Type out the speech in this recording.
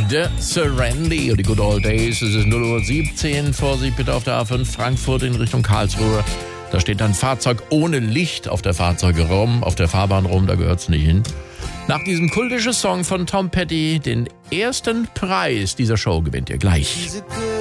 The Serenity, die Good Old Days. Es ist 0:17 Uhr. Vorsicht bitte auf der A5 Frankfurt in Richtung Karlsruhe. Da steht ein Fahrzeug ohne Licht auf der Fahrzeugraum, auf der Fahrbahn rum, da gehört's nicht hin. Nach diesem kultischen Song von Tom Petty, den ersten Preis dieser Show gewinnt ihr gleich.